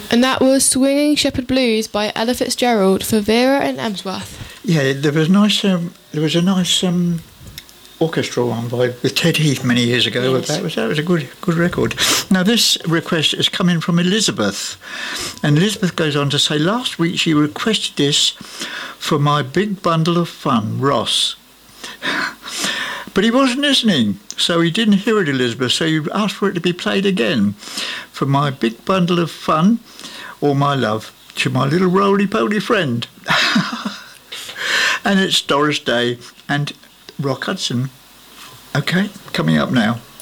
And that was Swinging Shepherd Blues by Ella Fitzgerald for Vera and Emsworth. Yeah, there was a nice orchestral one with Ted Heath many years ago. Yes. That was a good record. Now this request is coming from Elizabeth, and Elizabeth goes on to say, last week she requested this for my big bundle of fun, Ross. But he wasn't listening, so he didn't hear it, Elizabeth, so you asked for it to be played again. For my big bundle of fun, all my love, to my little roly-poly friend. And it's Doris Day and Rock Hudson. Okay, coming up now.